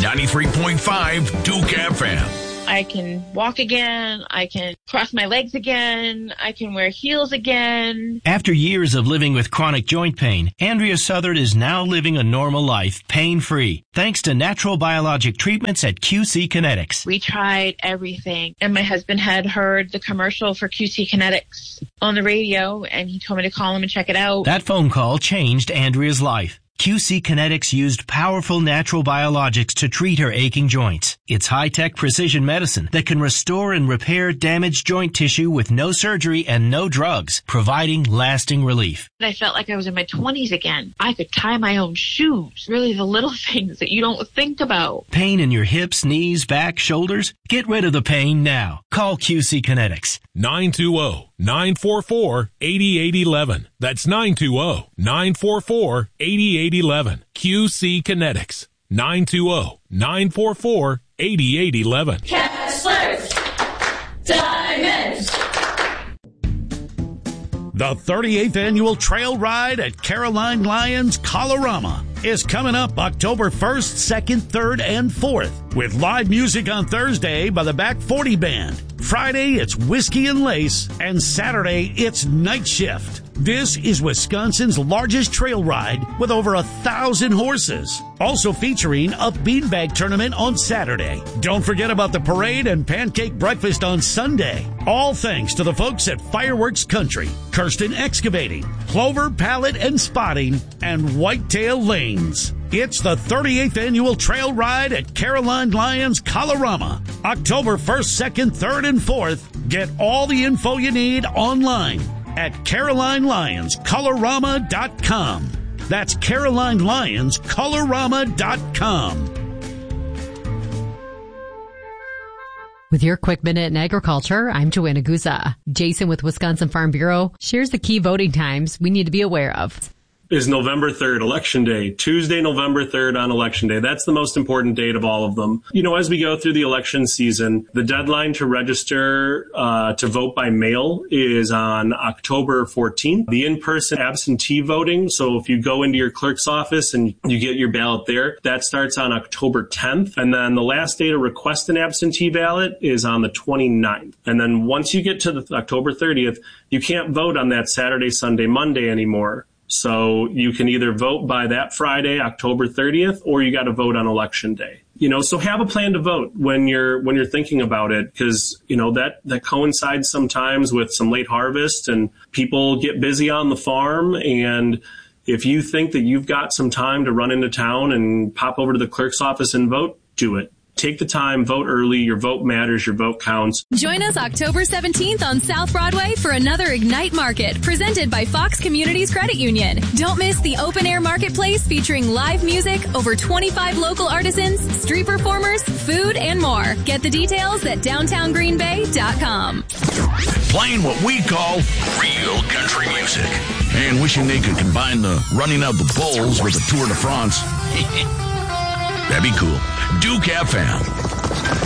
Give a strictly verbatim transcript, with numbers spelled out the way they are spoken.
ninety-three point five Duke F M. I can walk again. I can cross my legs again. I can wear heels again. After years of living with chronic joint pain, Andrea Southard is now living a normal life, pain-free, thanks to natural biologic treatments at Q C Kinetics. We tried everything, and my husband had heard the commercial for Q C Kinetics on the radio, and he told me to call him and check it out. That phone call changed Andrea's life. Q C Kinetics used powerful natural biologics to treat her aching joints. It's high-tech precision medicine that can restore and repair damaged joint tissue with no surgery and no drugs, providing lasting relief. I felt like I was in my twenties again. I could tie my own shoes. Really the little things that you don't think about. Pain in your hips, knees, back, shoulders? Get rid of the pain now. Call Q C Kinetics. nine two zero, nine four four, eight eight one one. That's nine two zero, nine four four, eight eight one one. Q C Kinetics. nine two zero, nine four four, eight eight one one. Kessler's Diamonds. The thirty-eighth Annual Trail Ride at Caroline Lions Colorama is coming up October first, second, third, and fourth with live music on Thursday by the Back forty Band. Friday, it's Whiskey and Lace, and Saturday, it's Night Shift. This is Wisconsin's largest trail ride with over a thousand horses. Also featuring a beanbag tournament on Saturday. Don't forget about the parade and pancake breakfast on Sunday. All thanks to the folks at Fireworks Country, Kirsten Excavating, Clover Pallet and Spotting, and Whitetail Lanes. It's the thirty-eighth Annual Trail Ride at Caroline Lions Colorama. October first, second, third, and fourth. Get all the info you need online at caroline lions colorama dot com. That's caroline lions colorama dot com. With your quick minute in agriculture, I'm Joanna Guza. Jason with Wisconsin Farm Bureau shares the key voting times we need to be aware of. Is November third, Election Day. Tuesday, November third on Election Day. That's the most important date of all of them. You know, as we go through the election season, the deadline to register uh, to vote by mail is on October fourteenth. The in-person absentee voting, so if you go into your clerk's office and you get your ballot there, that starts on October tenth. And then the last day to request an absentee ballot is on the twenty-ninth. And then once you get to the October thirtieth, you can't vote on that Saturday, Sunday, Monday anymore. So you can either vote by that Friday, October thirtieth, or you got to vote on Election Day. You know, so have a plan to vote when you're when you're thinking about it, because, you know, that, that coincides sometimes with some late harvest and people get busy on the farm. And if you think that you've got some time to run into town and pop over to the clerk's office and vote, do it. Take the time, vote early. Your vote matters. Your vote counts. Join us October seventeenth on South Broadway for another Ignite Market presented by Fox Communities Credit Union. Don't miss the open-air marketplace featuring live music, over twenty-five local artisans, street performers, food, and more. Get the details at downtown green bay dot com. Playing what we call real country music. And wishing they could combine the running of the bulls with the Tour de France. That'd be cool. Duke F M.